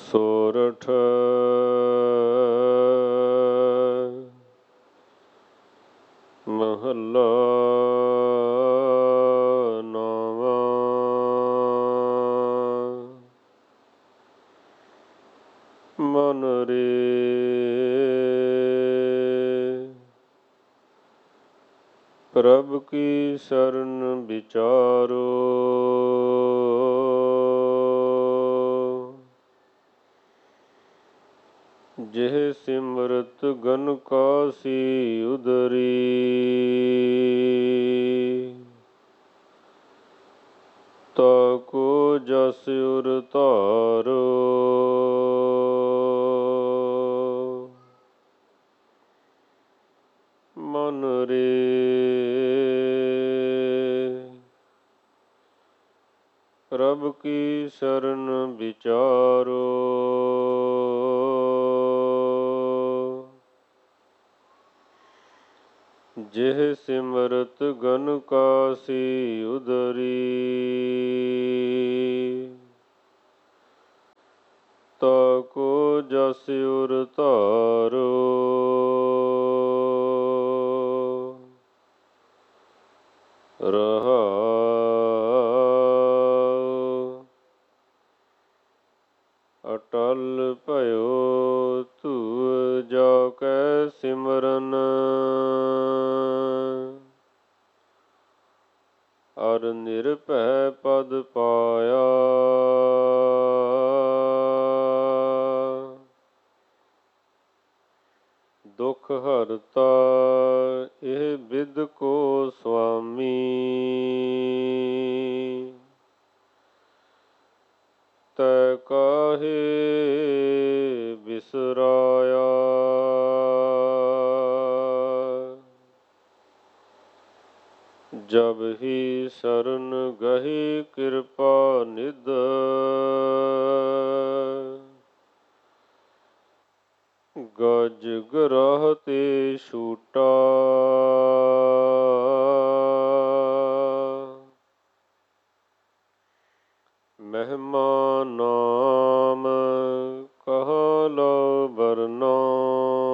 ਸੋਰਠ ਮਹੱਲਾ ਨੌਵਾਂ। ਮਨ ਰੇ ਪ੍ਰਭ ਕੀ ਸ਼ਰਨ ਵਿਚਾਰੋ, ਜਿਹ ਸਿਮਰਤ ਗਨ ਕਾਸੀ ਉਦਰੀ। ਤਾਕੋ ਜਸ ਉਰ ਧਾਰੋ, ਮਨ ਰੇ ਪ੍ਰਭ ਕੀ ਸ਼ਰਨ ਵਿਚਾਰੋ, ਜਿਹ ਸਿਮਰਤ ਗਨ ਕਾਸੀ ਉਦਰੀ। ਤਾਕੋ ਜਸ ਉਰ ਧਾਰੋ, ਰਹਾਉ। ਅਟਲ ਭਇਓ ਧੂਇ ਜਾ ਕੈ ਸਿਮਰਨ, ਅਰ ਨਿਰਭੈ ਪਦ ਪਾਇਆ। ਦੁਖ ਹਰਤਾ ਇਹ ਬਿਦ ਕੋ ਸੁਆਮੀ, ਤੈ ਕਾਹੇ ਬਿਸਰਾਇਆ। ਜਬ ਹੀ ਸ਼ਰਨ ਗਹੀ ਕਿਰਪਾ ਨਿਧ, ਗਜ ਗ੍ਰਹ ਤੇ ਛੂਟਾ। ਮਹਿਮਾ ਨਾਮ ਕਹਾ ਲਉ ਬਰਨਾ,